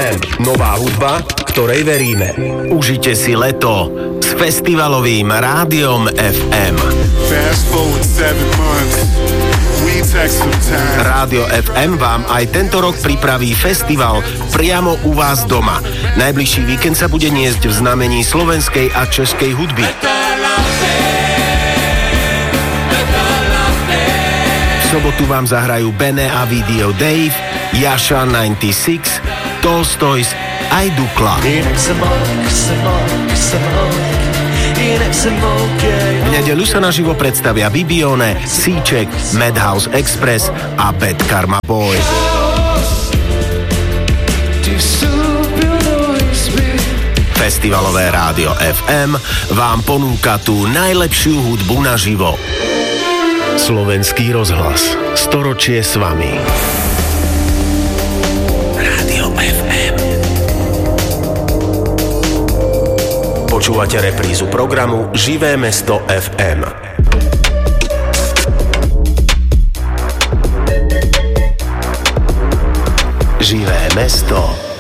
FM. Nová hudba, ktorej veríme. Užite si leto s festivalovým Rádiom FM. Rádio FM vám aj tento rok pripraví festival priamo u vás doma. Najbližší víkend sa bude niesť v znamení slovenskej a českej hudby. V sobotu vám zahrajú Bene a Video Dave, Jaša 96, Tolstoys aj Dukla. V nedeľu sa naživo predstavia Bibione, Síček, Madhouse Express a Bad Karma Boy. Festivalové Rádio FM vám ponúka tú najlepšiu hudbu naživo. Slovenský rozhlas. Storočie s vami. Rádio FM. Počúvate reprízu programu Živé mesto FM. Živé mesto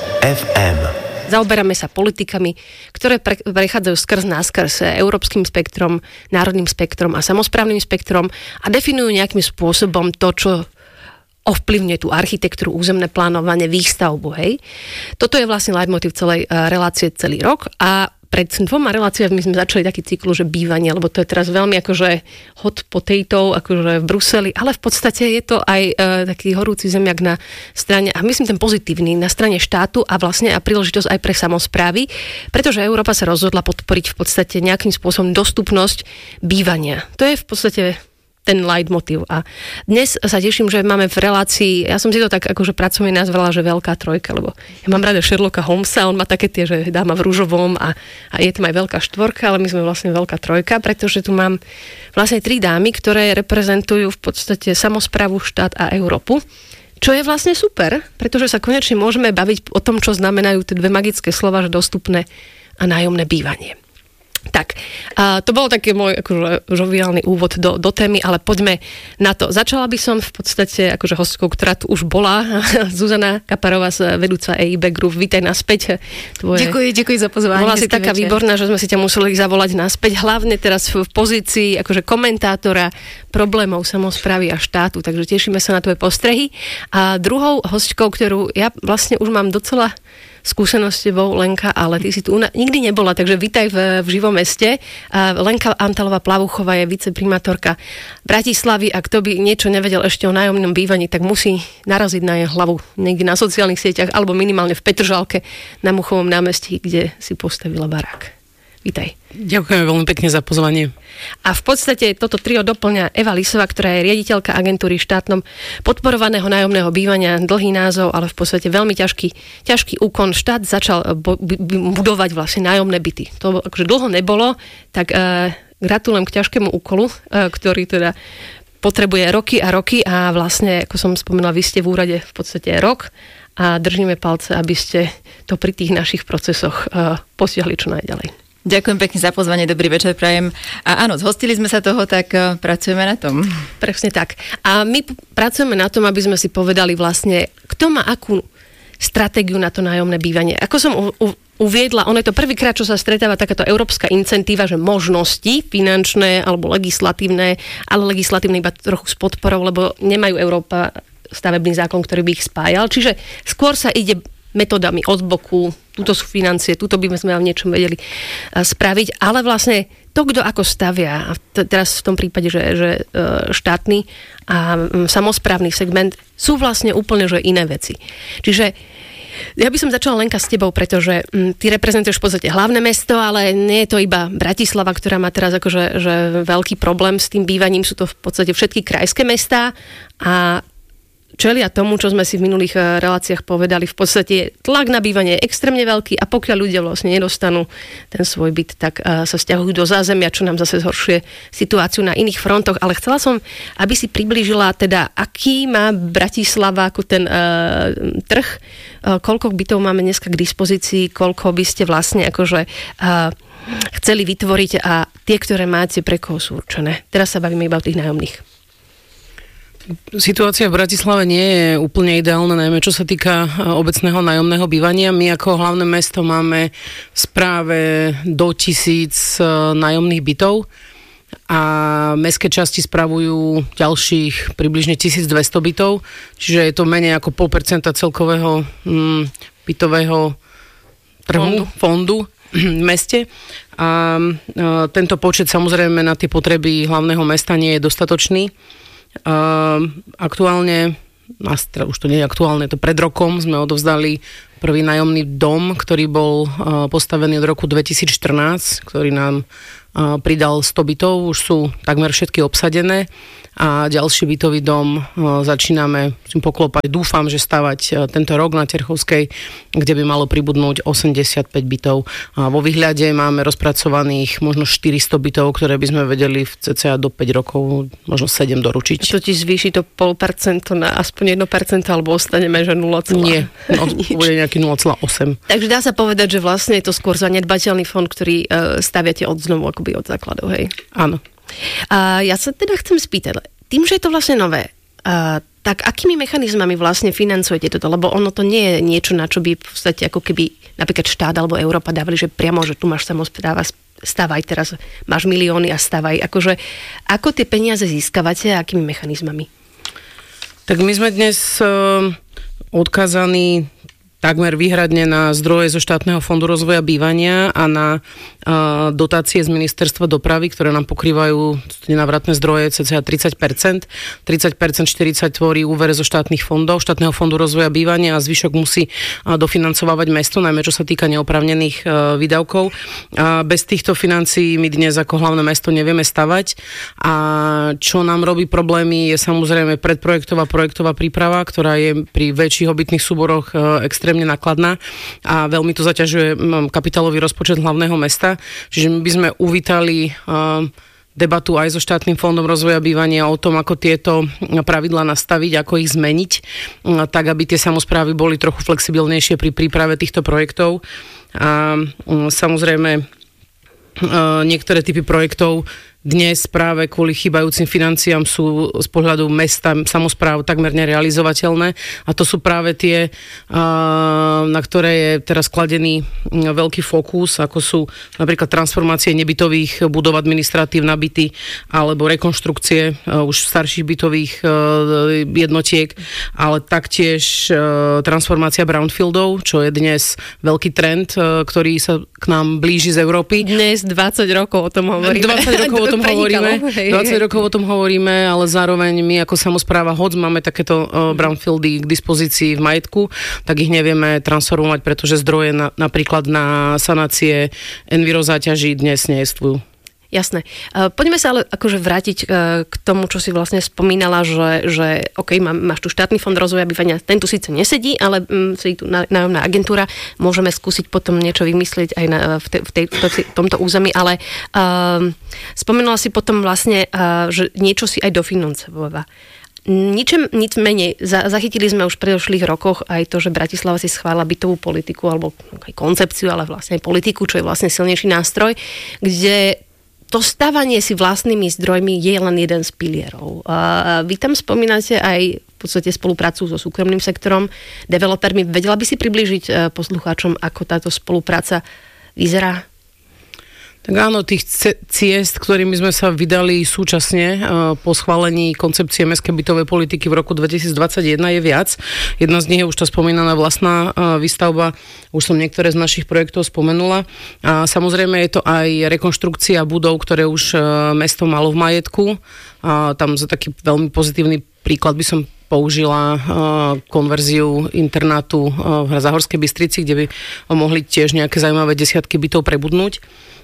FM. Zaoberáme sa politikami, ktoré prechádzajú skrz európskym spektrom, národným spektrom a samosprávnym spektrom a definujú nejakým spôsobom to, čo ovplyvňuje tú architektúru, územné plánovanie, výstavbu. Hej. Toto je vlastne leitmotív celej relácie celý rok a pred 2 reláciami sme začali taký cyklus, že bývanie, lebo to je teraz veľmi akože hot potato, akože v Bruseli, ale v podstate je to aj taký horúci zemiak na strane, a myslím ten pozitívny, na strane štátu a vlastne a príležitosť aj pre samosprávy, pretože Európa sa rozhodla podporiť v podstate nejakým spôsobom dostupnosť bývania. To je v podstate ten leitmotív. A dnes sa teším, že máme v relácii, ja som si to tak akože pracovne nazvala, že veľká trojka, lebo ja mám rada Sherlocka Holmesa, on má také tie, že dáma v ružovom a je tam aj veľká štvorka, ale my sme vlastne veľká trojka, pretože tu mám vlastne 3 dámy, ktoré reprezentujú v podstate samosprávu, štát a Európu. Čo je vlastne super, pretože sa konečne môžeme baviť o tom, čo znamenajú tie 2 magické slova, že dostupné a nájomné bývanie. Tak, to bolo taký môj akože žoviálny úvod do témy, ale poďme na to. Začala by som v podstate akože hostkou, ktorá tu už bola, Zuzana Kaparová, vedúca EIB Group. Vítaj naspäť. Ďakujem za pozvanie. Bola si taká výborná, že sme si ťa museli zavolať naspäť, hlavne teraz v pozícii akože komentátora problémov samosprávy a štátu, takže tešíme sa na tvoje postrehy. A druhou hostkou, ktorú ja vlastne už mám docela skúsenosť s tebou, Lenka, ale ty si tu nikdy nebola, takže vítaj v Živom meste. Lenka Antalová-Plavuchová je viceprimátorka Bratislavy a kto by niečo nevedel ešte o nájomnom bývaní, tak musí naraziť na jej hlavu niekde na sociálnych sieťach alebo minimálne v Petržalke na Muchovom námestí, kde si postavila barák. Vítaj. Ďakujem veľmi pekne za pozvanie. A v podstate toto trio doplňa Eva Lisová, ktorá je riaditeľka agentúry štátnom podporovaného nájomného bývania, dlhý názov, ale v podstate veľmi ťažký úkon. Štát začal budovať vlastne nájomné byty. To akože dlho nebolo, tak gratulujem k ťažkému úkolu, ktorý teda potrebuje roky a roky a vlastne, ako som spomínala, vy ste v úrade v podstate rok a držíme palce, aby ste to pri tých našich procesoch posiahli čo najďalej. Ďakujem pekne za pozvanie, dobrý večer prajem. A áno, zhostili sme sa toho, tak pracujeme na tom. Presne tak. A my pracujeme na tom, aby sme si povedali vlastne, kto má akú stratégiu na to nájomné bývanie. Ako som uviedla, ono je to prvýkrát, čo sa stretáva takáto európska incentíva, že možnosti finančné alebo legislatívne, ale legislatívne iba trochu s podporou, lebo nemajú Európa stavebný zákon, ktorý by ich spájal. Čiže skôr sa ide metodami od boku, tuto sú financie, tuto by sme vám niečo vedeli spraviť, ale vlastne to, kto ako stavia, a teraz v tom prípade, že štátny a samosprávny segment sú vlastne úplne že iné veci. Čiže ja by som začala, Lenka, s tebou, pretože ty reprezentuješ v podstate hlavné mesto, ale nie je to iba Bratislava, ktorá má teraz akože že veľký problém s tým bývaním, sú to v podstate všetky krajské mestá a čelia tomu, čo sme si v minulých reláciách povedali, v podstate tlak na bývanie je extrémne veľký a pokiaľ ľudia vlastne nedostanú ten svoj byt, tak sa sťahujú do zázemia, čo nám zase zhoršuje situáciu na iných frontoch. Ale chcela som, aby si priblížila teda, aký má Bratislava ako ten trh, koľko bytov máme dneska k dispozícii, koľko by ste vlastne akože chceli vytvoriť a tie, ktoré máte, pre koho sú určené. Teraz sa bavíme iba o tých nájomných. Situácia v Bratislave nie je úplne ideálna, najmä čo sa týka obecného nájomného bývania. My ako hlavné mesto máme v správe do 1000 nájomných bytov a mestské časti spravujú ďalších približne 1200 bytov, čiže je to menej ako 0,5% celkového bytového fondu v meste. A tento počet samozrejme na tie potreby hlavného mesta nie je dostatočný. Aktuálne, už to nie je aktuálne, to pred rokom sme odovzdali prvý nájomný dom, ktorý bol postavený od roku 2014, ktorý nám pridal 100 bytov, už sú takmer všetky obsadené a ďalší bytový dom začíname poklopať. Dúfam, že stavať tento rok na Terchovskej, kde by malo pribudnúť 85 bytov. A vo výhľade máme rozpracovaných možno 400 bytov, ktoré by sme vedeli v cca do 5 rokov, možno 7 doručiť. To ti zvýši to 0,5% na aspoň 1%, alebo ostaneme, že 0,0? Nie, bude nejaký 0,8. Takže dá sa povedať, že vlastne je to skôr zanedbateľný fond, ktorý staviate od znovu, akoby od základov, hej? Áno. Ja sa teda chcem spýtať, tým, že je to vlastne nové, tak akými mechanizmami vlastne financujete toto? Lebo ono to nie je niečo, na čo by v podstate ako keby napríklad štát alebo Európa dávali, že priamo, že tu máš samospráva, stavaj teraz, máš milióny a stavaj. Akože, ako tie peniaze získavate a akými mechanizmami? Tak my sme dnes odkázaní takmer výhradne na zdroje zo štátneho fondu rozvoja bývania a na dotácie z ministerstva dopravy, ktoré nám pokrývajú nenávratné zdroje cca 30%. 30%, 40% tvorí úver zo štátnych fondov, štátneho fondu rozvoja bývania a zvyšok musí dofinancovávať mesto, najmä čo sa týka neoprávnených výdavkov. Bez týchto financií my dnes ako hlavné mesto nevieme stavať a čo nám robí problémy je samozrejme predprojektová projektová príprava, ktorá je pri väčších obytných súboroch extrémne nákladná a veľmi to zaťažuje kapitálový rozpočet hlavného mesta. Čiže my by sme uvítali debatu aj so štátnym fondom rozvoja bývania o tom, ako tieto pravidlá nastaviť, ako ich zmeniť, tak aby tie samosprávy boli trochu flexibilnejšie pri príprave týchto projektov. A samozrejme niektoré typy projektov dnes práve kvôli chýbajúcim financiám sú z pohľadu mesta, samospráv takmer nerealizovateľné a to sú práve tie, na ktoré je teraz kladený veľký fokus, ako sú napríklad transformácie nebytových budov administratív na byty alebo rekonštrukcie už starších bytových jednotiek, ale taktiež transformácia brownfieldov, čo je dnes veľký trend, ktorý sa k nám blíži z Európy. Dnes 20 rokov o tom hovoríme. 20 rokov o tom hovoríme, ale zároveň my ako samospráva, hoď máme takéto brownfieldy k dispozícii v majetku, tak ich nevieme transformovať, pretože zdroje napríklad na sanácie envirozáťaží dnes neexistujú. Jasné. Poďme sa ale akože vrátiť k tomu, čo si vlastne spomínala, že OK, máš tu štátny fond rozvoja bývania, tento síce nesedí, ale sedí tu nájomná agentúra, môžeme skúsiť potom niečo vymyslieť aj v tomto území, ale spomínala si potom vlastne, že niečo si aj dofinancováva. Nic menej. Zachytili sme už v predošlých rokoch aj to, že Bratislava si schválila bytovú politiku, alebo aj koncepciu, ale vlastne aj politiku, čo je vlastne silnejší nástroj, kde to stavanie si vlastnými zdrojmi je len jeden z pilierov. Vy tam spomínate aj v podstate spoluprácu so súkromným sektorom, developermi. Vedela by si priblížiť poslucháčom, ako táto spolupráca vyzerá? Tak áno, tých ciest, ktorými sme sa vydali súčasne po schválení koncepcie mestskej bytovej politiky v roku 2021 je viac. Jedna z nich je už tá spomínaná vlastná výstavba, už som niektoré z našich projektov spomenula. A samozrejme je to aj rekonštrukcia budov, ktoré už mesto malo v majetku. A tam za taký veľmi pozitívny príklad by som použila konverziu internátu v Záhorskej Bystrici, kde by mohli tiež nejaké zaujímavé desiatky bytov prebudnúť.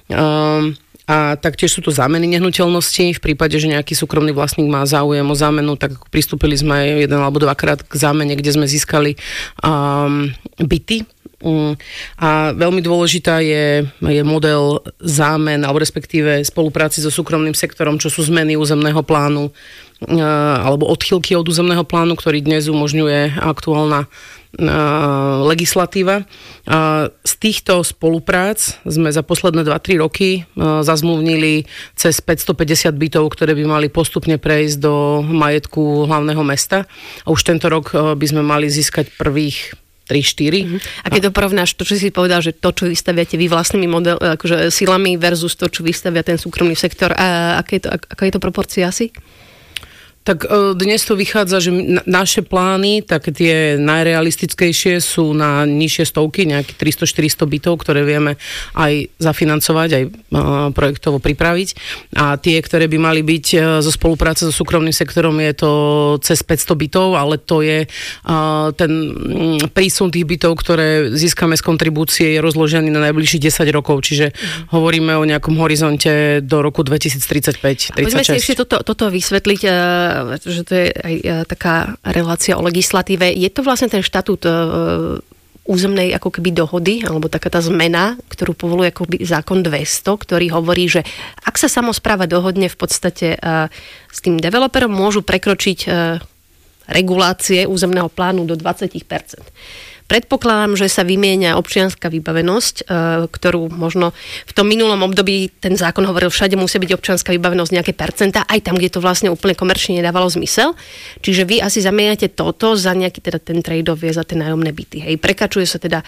A taktiež sú to zámeny nehnuteľností. V prípade, že nejaký súkromný vlastník má záujem o zámenu, tak pristúpili sme jeden alebo dvakrát k zámene, kde sme získali byty A veľmi dôležitá je model zámen, alebo respektíve spolupráci so súkromným sektorom, čo sú zmeny územného plánu alebo odchýlky od územného plánu, ktorý dnes umožňuje aktuálna legislatíva. Z týchto spoluprác sme za posledné 2-3 roky zazmluvnili cez 550 bytov, ktoré by mali postupne prejsť do majetku hlavného mesta. A už tento rok by sme mali získať prvých 3-4. A keď to porovnáš, to, čo si povedal, že to, čo vystaviate vy vlastnými akože silami versus to, čo vystavia ten súkromný sektor, a aká je to proporcia asi? Tak dnes to vychádza, že naše plány, tak tie najrealistickejšie sú na nižšie stovky, nejakých 300-400 bytov, ktoré vieme aj zafinancovať, aj projektovo pripraviť. A tie, ktoré by mali byť zo spolupráce so súkromným sektorom, je to cez 500 bytov, ale to je ten prísun tých bytov, ktoré získame z kontribúcie, je rozložený na najbližších 10 rokov, čiže hovoríme o nejakom horizonte do roku 2035-36. Poďme si ešte toto vysvetliť, že to je aj taká relácia o legislatíve. Je to vlastne ten štatút územnej ako keby dohody, alebo taká tá zmena, ktorú povoluje akoby zákon 200, ktorý hovorí, že ak sa samospráva dohodne v podstate s tým developerom, môžu prekročiť regulácie územného plánu do 20%. Predpokladám, že sa vymieňa občianska vybavenosť, ktorú možno v tom minulom období ten zákon hovoril, všade musí byť občianska vybavenosť nejaké percentá, aj tam, kde to vlastne úplne komerčne nedávalo zmysel. Čiže vy asi zamieňate toto za nejaký teda ten trade-off je za tie nájomné byty. Hej, prekračuje sa teda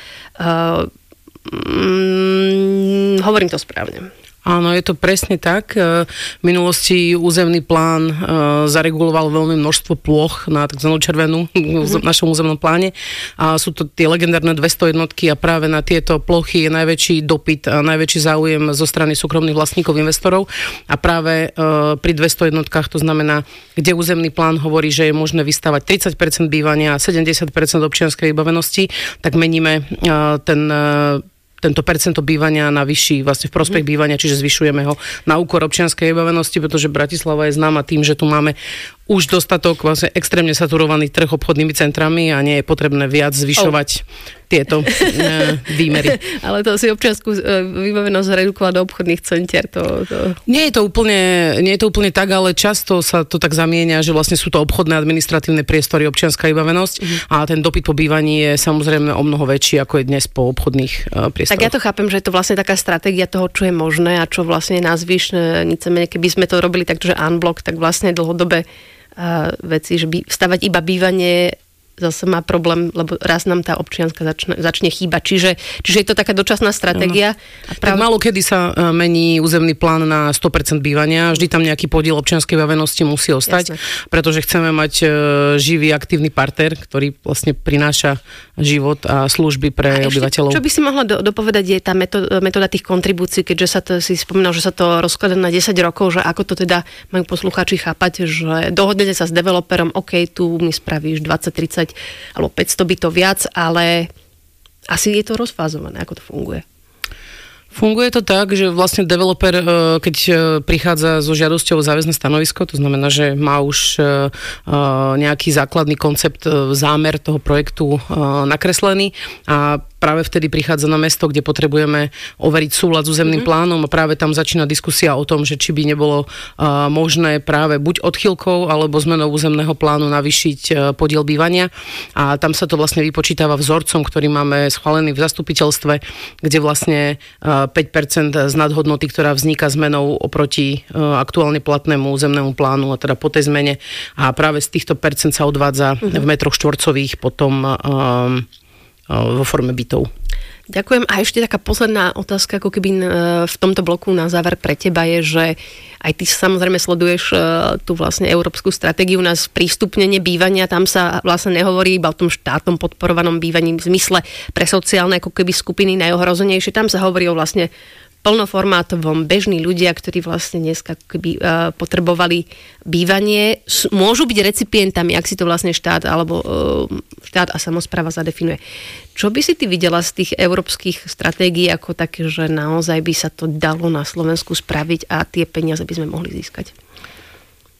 hovorím to správne. Áno, je to presne tak. V minulosti územný plán zareguloval veľmi množstvo plôch na tzv. Červenú v našom územnom pláne. A sú to tie legendárne 200 jednotky a práve na tieto plochy je najväčší dopyt a najväčší záujem zo strany súkromných vlastníkov, investorov. A práve pri 200 jednotkách, to znamená, kde územný plán hovorí, že je možné vystavať 30% bývania a 70% občianskej vybavenosti, tak meníme tento percento bývania na vyšší, vlastne v prospech bývania, čiže zvyšujeme ho na úkor občianskej vybavenosti, pretože Bratislava je známa tým, že tu máme už dostatok vlastne extrémne saturovaný trh obchodnými centrami a nie je potrebné viac zvyšovať tieto výmery. Ale to si občiansku vybavenosť redukovať do obchodných centier. Nie je to úplne tak, ale často sa to tak zamieňa, že vlastne sú to obchodné administratívne priestory, občianská vybavenosť a ten dopyt po bývaní je samozrejme o mnoho väčší, ako je dnes po obchodných priestoroch. Tak ja to chápem, že je to vlastne taká stratégia toho, čo je možné a čo vlastne nazvíš, keby sme to robili tak, že unblock, tak vlastne dlhodobé veci, že stavať iba bývanie zase má problém, lebo raz nám tá občianska začne chýbať. Čiže je to taká dočasná stratégia. Tak málo kedy sa mení územný plán na 100% bývania. Vždy tam nejaký podiel občianskej vybavenosti musí ostať, pretože chceme mať živý, aktívny parter, ktorý vlastne prináša život a služby pre obyvateľov. Čo by si mohla dopovedať, je tá metóda tých kontribúcií, keďže si spomínal, že sa to rozkladá na 10 rokov, že ako to teda majú poslucháči chápať, že dohodnete sa s developerom, OK, tu mi spravíš 20, 30 alebo 500 bytov viac, ale asi je to rozfázované, ako to funguje. Funguje to tak, že vlastne developer, keď prichádza so žiadosťou o záväzné stanovisko, to znamená, že má už nejaký základný koncept, zámer toho projektu nakreslený a práve vtedy prichádza na mesto, kde potrebujeme overiť súlad s územným plánom a práve tam začína diskusia o tom, že či by nebolo možné práve buď odchýlkou alebo zmenou územného plánu navýšiť podiel bývania a tam sa to vlastne vypočítava vzorcom, ktorý máme schválený v zastupiteľstve, kde vlastne 5% z nadhodnoty, ktorá vzniká zmenou oproti aktuálne platnému územnému plánu a teda po tej zmene a práve z týchto percent sa odvádza v metroch štvorcových potom vo forme bytov. Ďakujem. A ešte taká posledná otázka, ako keby v tomto bloku na záver pre teba je, že aj ty samozrejme sleduješ tú vlastne európsku stratégiu na sprístupnenie bývania. Tam sa vlastne nehovorí iba o tom štátom podporovanom bývaní v zmysle pre sociálne ako keby skupiny najohrozenejšie. Tam sa hovorí o vlastne plnoformátovom, bežní ľudia, ktorí vlastne dneska keby potrebovali bývanie, môžu byť recipientami, ak si to vlastne štát alebo štát a samospráva zadefinuje. Čo by si ty videla z tých európskych stratégií ako také, že naozaj by sa to dalo na Slovensku spraviť a tie peniaze by sme mohli získať?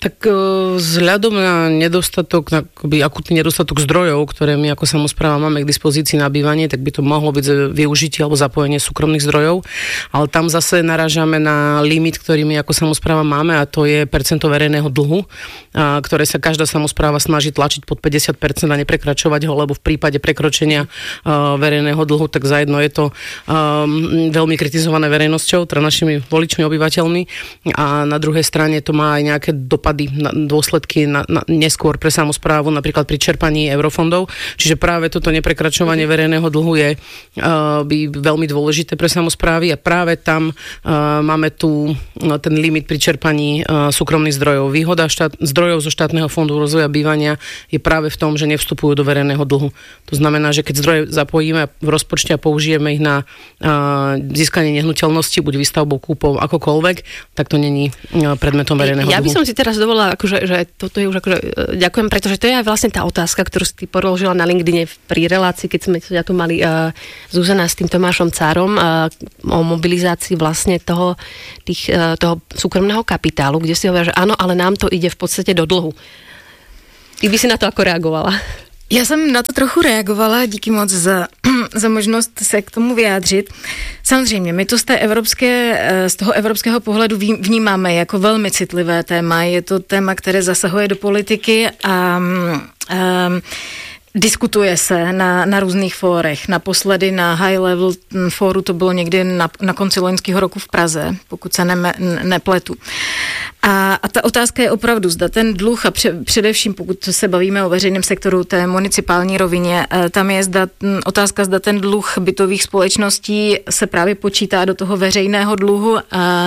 Tak vzhľadom na akutný nedostatok zdrojov, ktoré my ako samospráva máme k dispozícii na bývanie, tak by to mohlo byť využitie alebo zapojenie súkromných zdrojov, ale tam zase narážame na limit, ktorý my ako samospráva máme, a to je percento verejného dlhu, ktoré sa každá samospráva snaží tlačiť pod 50% a neprekračovať ho, lebo v prípade prekročenia verejného dlhu, tak zajedno je to veľmi kritizované verejnosťou, teda našimi voličmi, obyvateľmi, a na druhej strane to má aj nejaké dôsledky neskôr pre samosprávu, napríklad pri čerpaní eurofondov. Čiže práve toto neprekračovanie verejného dlhu je by veľmi dôležité pre samosprávy, a práve tam máme ten limit pri čerpaní súkromných zdrojov. Výhoda zdrojov zo štátneho fondu rozvoja bývania je práve v tom, že nevstupujú do verejného dlhu. To znamená, že keď zdroje zapojíme v rozpočte a použijeme ich na získanie nehnuteľnosti, buď výstavbou, kúpou, akokoľvek, tak to není predmetom verejného dlhu. Ja by som si teraz dovolila, že toto je už ďakujem, pretože to je aj vlastne tá otázka, ktorú si ty položila na LinkedIne pri relácii, keď sme tu mali Zuzana s tým Tomášom Cárom o mobilizácii vlastne toho súkromného kapitálu, kde si hovoria, že áno, ale nám to ide v podstate do dlhu. Ty by si na to ako reagovala? Já jsem na to trochu reagovala, díky moc za možnost se k tomu vyjádřit. Samozřejmě, my to z toho evropského pohledu vnímáme jako velmi citlivé téma. Je to téma, které zasahuje do politiky a diskutuje se na různých fórech. Naposledy na High Level fóru to bylo někdy na konci loňského roku v Praze, pokud se nepletu. A ta otázka je opravdu, zda ten dluh, a především pokud se bavíme o veřejném sektoru, té municipální rovině, tam je otázka, zda ten dluh bytových společností se právě počítá do toho veřejného dluhu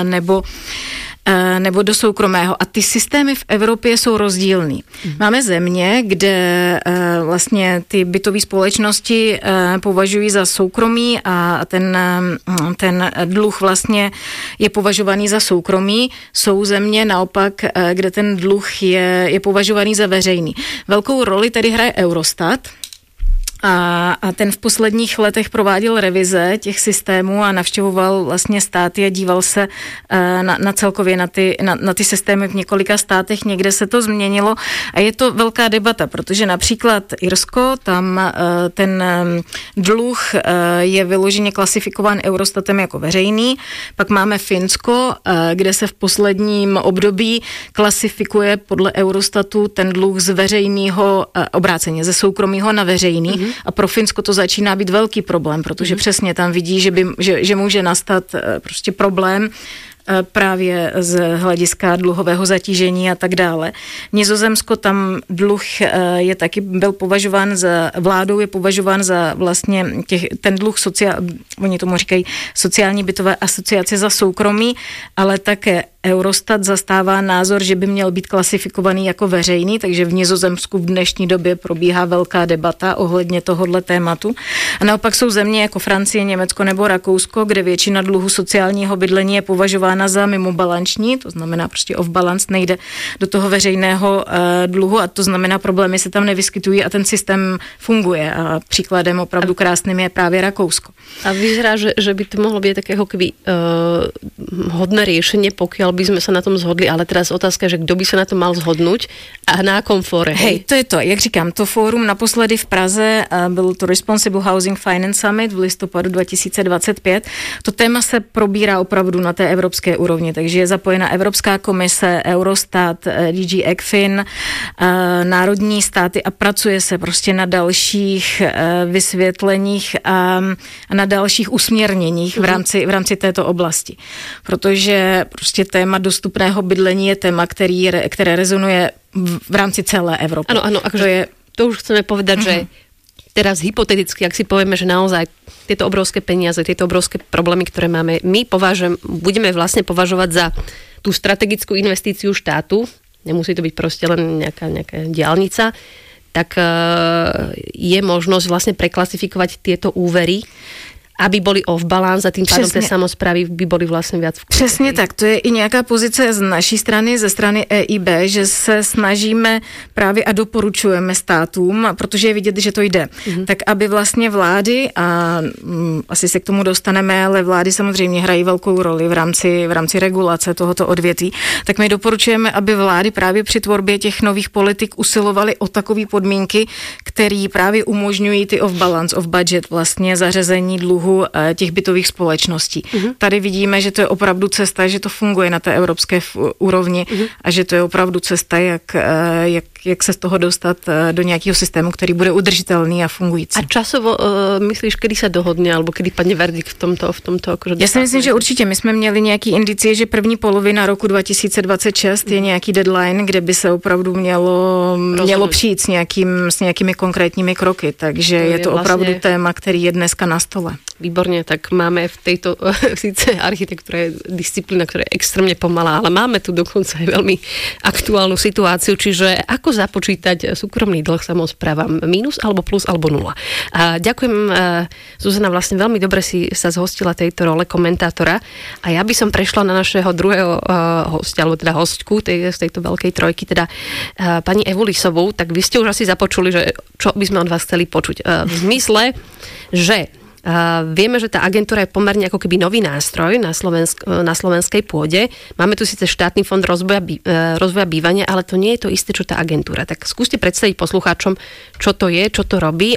nebo do soukromého. A ty systémy v Evropě jsou rozdílný. Máme země, kde vlastně ty bytové společnosti považují za soukromí a ten dluh vlastně je považovaný za soukromý. Jsou země naopak, kde ten dluh je považovaný za veřejný. Velkou roli tady hraje Eurostat, a ten v posledních letech prováděl revize těch systémů a navštěvoval vlastně státy a díval se na celkově na ty systémy v několika státech. Někde se to změnilo a je to velká debata, protože například Irsko, tam ten dluh je vyloženě klasifikován Eurostatem jako veřejný. Pak máme Finsko, kde se v posledním období klasifikuje podle Eurostatu ten dluh z veřejného, obráceně ze soukromého na veřejný. A pro Finsko to začíná být velký problém, protože přesně tam vidí, že může nastat prostě problém právě z hlediska dluhového zatížení a tak dále. Nizozemsko, tam dluh je taky byl považován vládou je považován za vlastně ten dluh oni tomu říkají sociální bytové asociace za soukromí, ale také Eurostat zastává názor, že by měl být klasifikovaný jako veřejný, takže v Nizozemsku v dnešní době probíhá velká debata ohledně tohohle tématu. A naopak jsou země jako Francie, Německo nebo Rakousko, kde většina dluhu sociálního bydlení je považována za mimobalanční, to znamená prostě off-balance, nejde do toho veřejného dluhu a to znamená problémy se tam nevyskytují a ten systém funguje. A příkladem opravdu krásným je právě Rakousko. A vyzerá, že by to mohlo byť také hodné riešenie, pokiaľ by sme sa na tom zhodli, ale teraz otázka, že kdo by sa na to mal zhodnúť a na akom fóre. Hej, to je to, jak říkám, to fórum naposledy v Praze, byl to Responsible Housing Finance Summit v listopadu 2025. To téma se probírá opravdu na té evropské úrovni, takže je zapojena Evropská komise, Eurostat, DG ECFIN, národní státy a pracuje se prostě na dalších vysvětleních a na dalších usměrněních v rámci této oblasti. Protože prostě téma dostupného bydlení je téma, které rezonuje v rámci celé Evropy. Áno, akože to už chceme povedať, že teraz hypoteticky, ak si povieme, že naozaj tieto obrovské peniaze, tieto obrovské problémy, ktoré máme, budeme vlastne považovať za tú strategickú investíciu štátu, nemusí to byť proste len nejaká diaľnica, tak je možnosť vlastne preklasifikovať tieto úvery aby boli off-balance a tým pádom tie samosprávy by boli vlastne viac v kúpe. Přesně tak, to je i nějaká pozice z naší strany, ze strany EIB, že se snažíme právě a doporučujeme státům, protože je vidět, že to jde, tak aby vlastně vlády, a asi se k tomu dostaneme, ale vlády samozřejmě hrají velkou roli v rámci regulace tohoto odvětví, tak my doporučujeme, aby vlády právě při tvorbě těch nových politik usilovaly o takové podmínky, které právě umožňují ty off-balance, off-budget, vlastně zařazení dluhu těch bytových společností. Tady vidíme, že to je opravdu cesta, že to funguje na té evropské úrovni a že to je opravdu cesta, jak se z toho dostat do nějakého systému, který bude udržitelný a fungující. A časovo myslíš, kedy se dohodne, alebo kedy padne verdikt v tomto akože... Já si myslím, že určitě. My jsme měli nějaký indicie, že první polovina roku 2026 je nějaký deadline, kde by se opravdu mělo přijít s nějakými konkrétními kroky, takže je to opravdu téma, který je dneska na stole. Výborne, tak máme v tejto, síce architektúra je disciplína, ktorá je extrémne pomalá, ale máme tu dokonca aj veľmi aktuálnu situáciu, čiže ako započítať súkromný dlh samosprávam, mínus alebo plus alebo nula. A ďakujem, Zuzana, vlastne veľmi dobre si sa zhostila tejto role komentátora a ja by som prešla na našeho druhého hostia, alebo teda hostku z tejto veľkej trojky, teda pani Evu Lisovú, tak vy ste už asi započuli, že čo by sme od vás chceli počuť. V zmysle, že vieme, že tá agentúra je pomerne ako keby nový nástroj na slovenskej pôde. Máme tu síce štátny fond rozvoja bývania, ale to nie je to isté, čo tá agentúra. Tak skúste predstaviť poslucháčom, čo to je, čo to robí